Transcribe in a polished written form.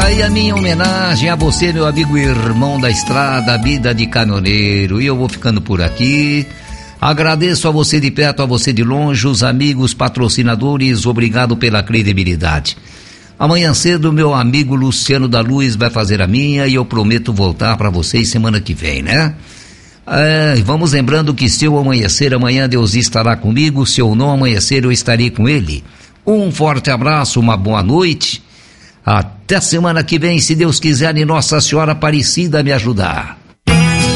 aí a minha homenagem a você, meu amigo e irmão da estrada, vida de caminhoneiro. E eu vou ficando por aqui. Agradeço a você de perto, a você de longe, os amigos, patrocinadores, obrigado pela credibilidade. Amanhã cedo, meu amigo Luciano da Luz vai fazer a minha e eu prometo voltar para vocês semana que vem, né? Vamos lembrando que se eu amanhecer amanhã, Deus estará comigo, se eu não amanhecer, eu estarei com Ele. Um forte abraço, uma boa noite. Até semana que vem, se Deus quiser e Nossa Senhora Aparecida me ajudar.